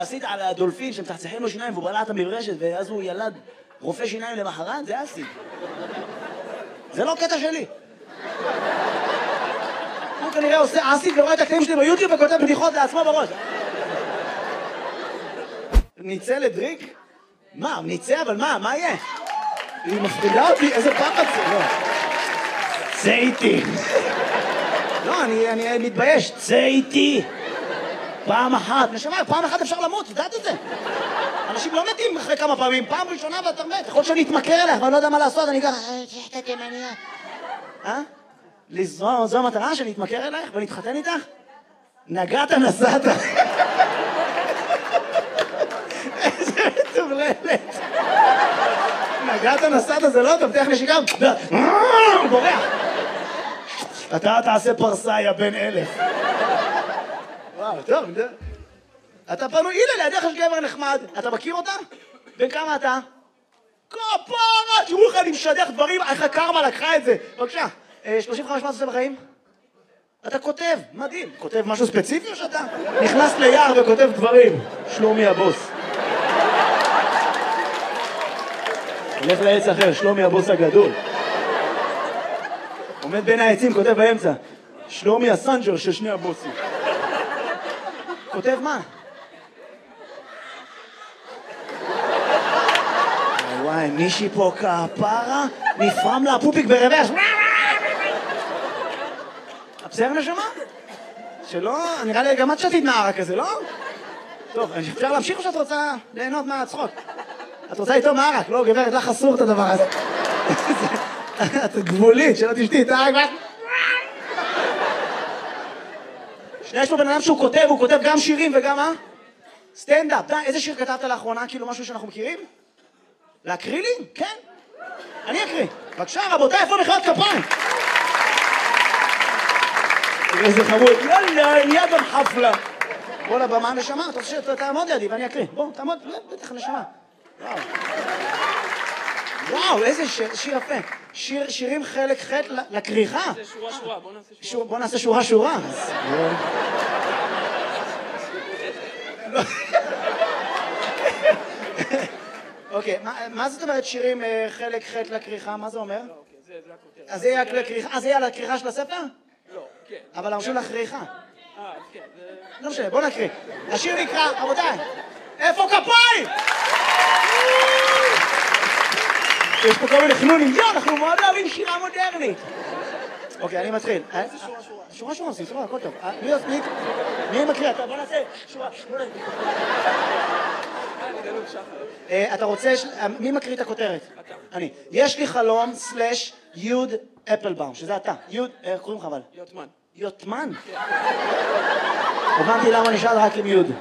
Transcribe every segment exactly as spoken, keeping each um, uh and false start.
עשית על הדולפין שמצחצחים לו שיניים והוא בלע את המברשת ואז הוא ילד רופא שיניים למחרת? זה עשית. זה לא קטע שלי. הוא כנראה עושה עשית ורואה את הקטעים שלי ביוטיוב וכותב בדיחות לעצמו בראש. ניצא לדריק? מה? ניצא? אבל מה? מה יהיה? היא מפחידה אותי? איזה פחד זה? לא. צא איתי. לא, אני מתבייש. צא איתי. פעם אחת. נשמע, פעם אחת אפשר למות, יודעת את זה? אנשים לא מתים אחרי כמה פעמים. פעם ראשונה ואתה מת. יכול שאני אתמכר אליך, ואני לא יודע מה לעשות, אני ככה... שחטא תימניה. אה? זו המטרה שאני אתמכר אלייך ונתחתן איתך? נגעת נסעת. איזה מטורללת. נגעת נסעת זה לא טוב, תלך נשיקה. הוא בורח. אתה תעשה פרסה, יא בן אלף. וואו, טוב, אתה פנוי, הנה לידך יש גבר נחמד. אתה מכיר אותה? בן כמה אתה? כפרה, תראו לך, אני משדך דברים, איך הקרמה לקחה את זה. בבקשה, שלושים וחמש מה אתה עושה בחיים? אתה כותב, מדהים. כותב משהו ספציפי או שאתה נכנס ליער וכותב דברים? שלומי הבוס. הולך לעץ אחר, שלומי הבוס הגדול. עומד בין העצים, כותב באמצע. שלומי הסנג'ר של שני הבוסים. כותב מה? וואי, מישהי פה כפרה, נפרם לה פופיק ברוורס. בסדר נשמה? שלא, נראה לי גם את שתית נערה כזה, לא? טוב, אפשר להמשיך או שאת רוצה ליהנות מהצחוק? את רוצה איתו מערק, לא גברת, לך אסור את הדבר הזה. את גבולית, שלא תשתי, אתה רק... שנייה, יש פה בן אדם שהוא כותב, הוא כותב גם שירים וגם מה? סטנדאפ. די, איזה שיר כתבת לאחרונה? כאילו משהו שאנחנו מכירים? להקריא לי? כן. אני אקריא. בבקשה, רבותיי, איפה מחיאות כפיים? איזה חמוד. יאללה, נהיה גם חפלה. בוא לבמה נשמה, אתה רוצה שתעמוד לידי ואני אקריא. בוא, תעמוד, בטח נשמה. וואו. וואו, איזה שיר יפה. שירים חלק ח' לקריחה. זה שורה שורה, בוא נעשה שורה. בוא נעשה שורה שורה. אוקיי, מה זאת אומרת שירים חלק ח' לקריחה? מה זה אומר? זה הכותרת. אז זה יהיה לקריחה? אז זה יהיה לקריחה של הספר? לא, כן. אבל הרשו לקריחה. אה, כן, זה... לא משנה, בוא נקריא. השיר נקרא, רבותיי, איפה כפיים? יש פה כל מיני חנונים, יו, אנחנו מאוד אוהבים שירה מודרנית. אוקיי, אני מתחיל. איזה שורה שורה? שורה שורה, עושים, שורה, הכל טוב. מי מקריא? בוא נעשה שורה. אתה רוצה, מי מקריא את הכותרת? אתה. אני. יש לי חלום סלש יוד אפלבאום, שזה אתה. יוד, איך קוראים לך אבל? יוטמן. יוטמן? הבנתי למה נשאל רק עם יוד.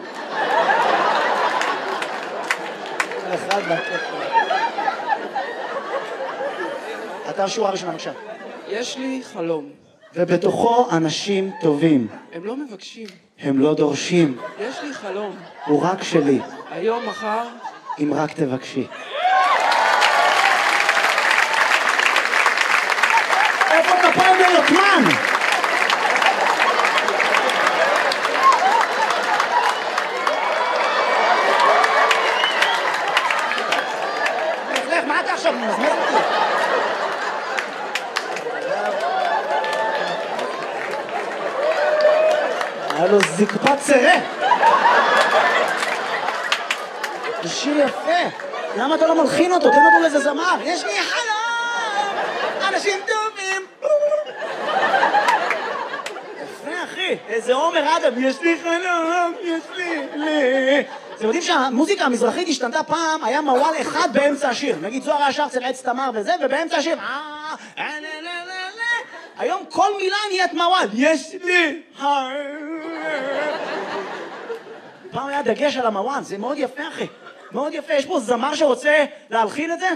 אחד בקטע. אתה שורה ראשונה, בבקשה. יש לי חלום. ובתוכו אנשים טובים. הם לא מבקשים. הם לא דורשים. יש לי חלום. הוא רק שלי. היום, מחר... אם רק תבקשי. איפה כפיים ליוטמן? מה אתה עכשיו מזמז אותי? היה לו זקפת צרה. זה שיר יפה. למה אתה לא מלחין אותו? תן אותו לאיזה זמר. יש לי חלום, אנשים טובים. יפה אחי, איזה עומר אדם. יש לי חלום, יש לי לי. אתם יודעים שהמוזיקה המזרחית השתנתה פעם, היה מוואל אחד באמצע השיר. נגיד זוהר היה שר אצל עץ תמר וזה, ובאמצע השיר... היום כל מילה נהיית מוואל. יש לי... פעם היה דגש על המוואל, זה מאוד יפה אחי. מאוד יפה. יש פה זמר שרוצה להלחין את זה?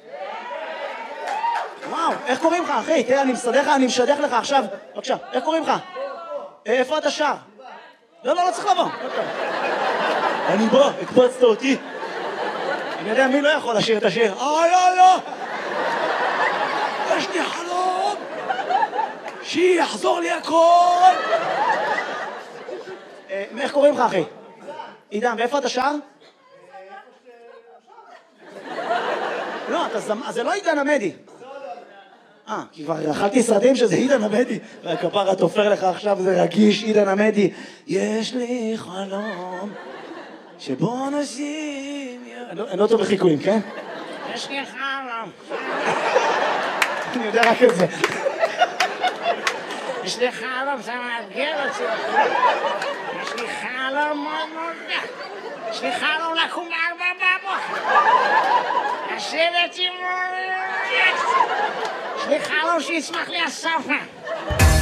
וואו, איך קוראים לך אחי? תראה, אני מסדך לך, אני משדך לך עכשיו. בבקשה, איך קוראים לך? איפה אתה שר? לא, לא, לא צריך לבוא. אני בוא, הקפצת אותי. אני יודע מי לא יכול לשיר את השיר. אה, לא, לא. יש לי חלום. שיחזור לי הכל. איך קוראים לך, אחי? עידן, ואיפה אתה שר? לא, אתה זמ... אז זה לא עידן עמדי. אה, כי כבר אכלתי סרטים שזה עידן עמדי. והכפרה תופר לך עכשיו, זה רגיש, עידן עמדי. יש לי חלום שבו נשים... אני לא טוב בחיקויים, כן? יש לי חלום. אני יודע רק את זה. יש לי חלום, זה מאתגר אותי. יש לי חלום מאוד מאוד גדול. יש לי חלום לקום בארבע בבוקר. לשבת עם... יש לי חלום שיצמח לי הסופה.